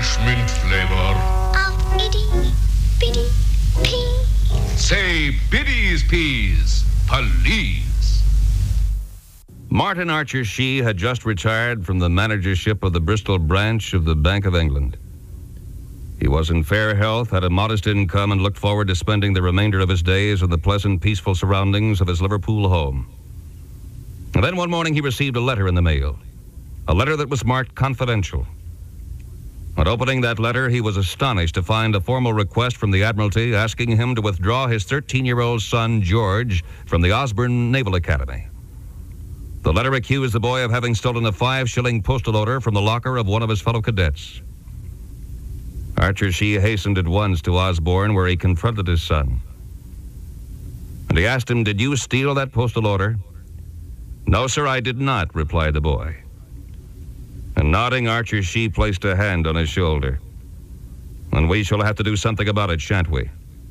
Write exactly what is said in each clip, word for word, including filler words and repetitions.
fresh mint flavor. Of itty bitty peas. Say Biddy's peas, please. Martin Archer Shee had just retired from the managership of the Bristol branch of the Bank of England. He was in fair health, had a modest income, and looked forward to spending the remainder of his days in the pleasant, peaceful surroundings of his Liverpool home. And then one morning he received a letter in the mail, a letter that was marked confidential. On opening that letter, he was astonished to find a formal request from the Admiralty asking him to withdraw his thirteen-year-old son, George, from the Osborne Naval Academy. The letter accused the boy of having stolen a five-shilling postal order from the locker of one of his fellow cadets. Archer Shee hastened at once to Osborne, where he confronted his son. And he asked him, "Did you steal that postal order?" "No, sir, I did not," replied the boy. And nodding, Archer Shee placed a hand on his shoulder. "And we shall have to do something about it, shan't we?"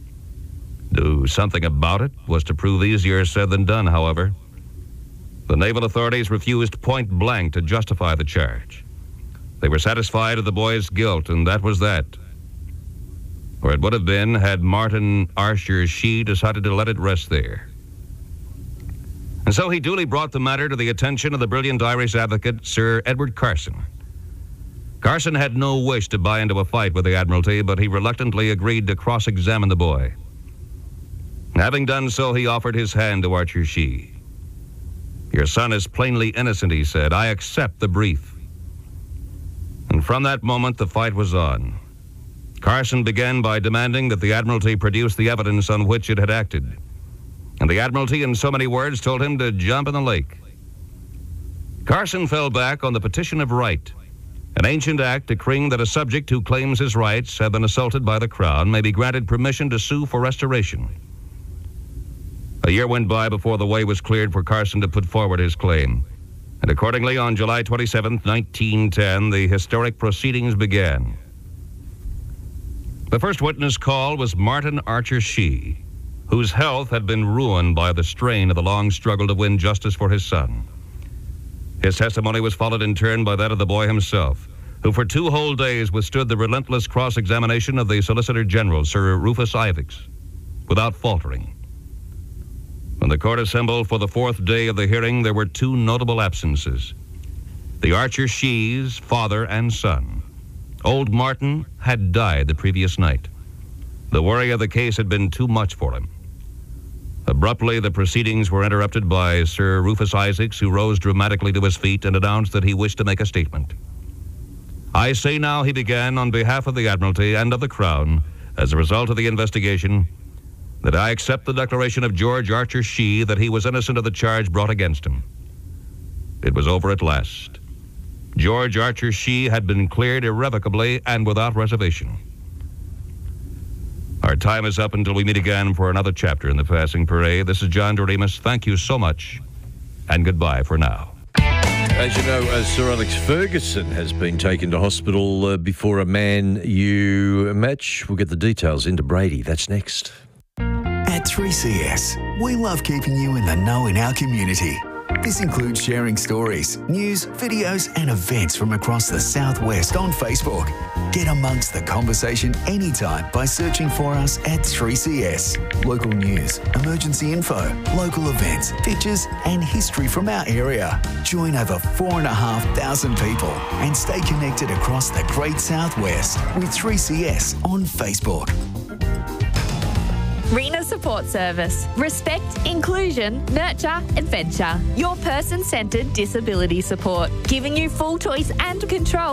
Do something about it was to prove easier said than done, however. The naval authorities refused point blank to justify the charge. They were satisfied of the boy's guilt, and that was that. Or it would have been had Martin Archer Shee decided to let it rest there. And so he duly brought the matter to the attention of the brilliant Irish advocate, Sir Edward Carson. Carson had no wish to buy into a fight with the Admiralty, but he reluctantly agreed to cross-examine the boy. Having done so, he offered his hand to Archer Shee. "Your son is plainly innocent," he said. "I accept the brief." And from that moment, the fight was on. Carson began by demanding that the Admiralty produce the evidence on which it had acted. And the Admiralty, in so many words, told him to jump in the lake. Carson fell back on the petition of right, an ancient act decreeing that a subject who claims his rights have been assaulted by the Crown may be granted permission to sue for restoration. A year went by before the way was cleared for Carson to put forward his claim. And accordingly, on July twenty-seventh, nineteen ten, the historic proceedings began. The first witness called was Martin Archer Shee, whose health had been ruined by the strain of the long struggle to win justice for his son. His testimony was followed in turn by that of the boy himself, who for two whole days withstood the relentless cross-examination of the Solicitor General, Sir Rufus Isaacs, without faltering. When the court assembled for the fourth day of the hearing, there were two notable absences: the Archer Shees, father and son. Old Martin had died the previous night. The worry of the case had been too much for him. Abruptly, the proceedings were interrupted by Sir Rufus Isaacs, who rose dramatically to his feet and announced that he wished to make a statement. "I say now," he began, "on behalf of the Admiralty and of the Crown, as a result of the investigation, that I accept the declaration of George Archer Shee that he was innocent of the charge brought against him." It was over at last. George Archer Shee had been cleared irrevocably and without reservation. Our time is up until we meet again for another chapter in the Passing Parade. This is John Doremus. Thank you so much, and goodbye for now. As you know, uh, Sir Alex Ferguson has been taken to hospital uh, before a Man U match. We'll get the details into Brady. That's next. At three C S, we love keeping you in the know in our community. This includes sharing stories, news, videos and events from across the Southwest on Facebook. Get amongst the conversation anytime by searching for us at three C S. Local news, emergency info, local events, pictures and history from our area. Join over four and a half thousand people and stay connected across the Great Southwest with three C S on Facebook. Rena Support Service. Respect, inclusion, nurture, adventure. Your person-centred disability support. Giving you full choice and control